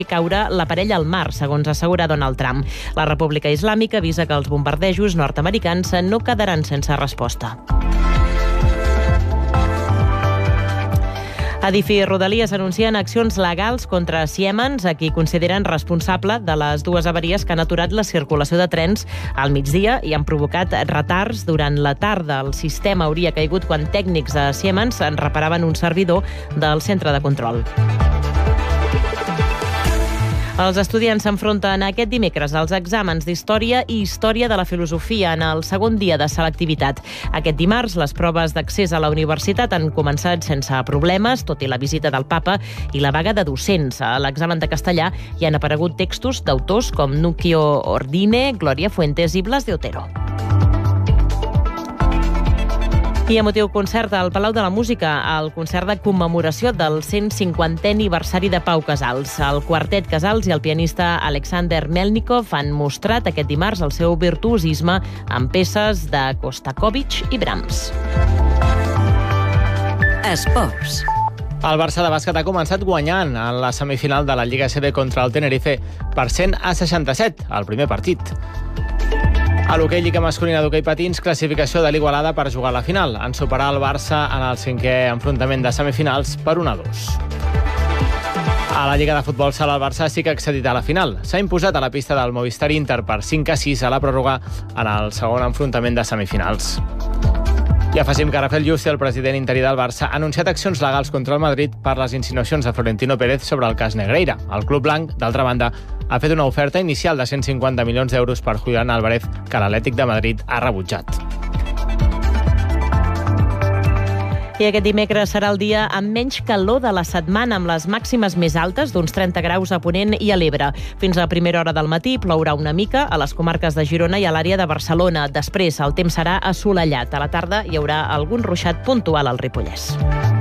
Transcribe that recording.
caure l'aparell al mar, segons assegura Donald Trump. La República Islàmica avisa que els bombardejos nord-americans no quedaran sense resposta. Adif i Rodalies anuncien accions legals contra Siemens, a qui consideren responsable de les dues avaries que han aturat la circulació de trens al migdia i han provocat retards durant la tarda. El sistema hauria caigut quan tècnics de Siemens en reparaven un servidor del centre de control. Els estudiants s'enfronten aquest dimecres als exàmens d'Història i Història de la Filosofia en el segon dia de selectivitat. Aquest dimarts, les proves d'accés a la universitat han començat sense problemes, tot i la visita del papa i la vaga de docents. A l'examen de castellà hi han aparegut textos d'autors com Nuccio Ordine, Gloria Fuentes i Blas de Otero. I emotiu concert al Palau de la Música, el concert de commemoració del 150è aniversari de Pau Casals. El quartet Casals i el pianista Alexander Melnikov han mostrat aquest dimarts el seu virtuosisme amb peces de Shostakovich i Brahms. Esports. El Barça de bàsquet ha començat guanyant en la semifinal de la Lliga ACB contra el Tenerife per 100-67, el primer partit. A l'hoquei Lliga masculina d'hoquei patins, classificació de l'Igualada per jugar a la final, en superar el Barça en el cinquè enfrontament de semifinals per 1-2. A la Lliga de futbol sala, el Barça sí que ha accedit a la final. S'ha imposat a la pista del Movistar Inter per 5-6 a la pròrroga en el segon enfrontament de semifinals. I afegim que Rafael Yuste, el president interí del Barça, ha anunciat accions legals contra el Madrid per les insinuacions de Florentino Pérez sobre el cas Negreira. El club blanc, d'altra banda, ha fet una oferta inicial de 150 milions d'euros per Julián Álvarez, que l'Atlètic de Madrid ha rebutjat. I aquest dimecres serà el dia amb menys calor de la setmana, amb les màximes més altes d'uns 30 graus a Ponent i a l'Ebre. Fins a primera hora del matí plourà una mica a les comarques de Girona i a l'àrea de Barcelona. Després el temps serà assolellat. A la tarda hi haurà algun ruixat puntual al Ripollès.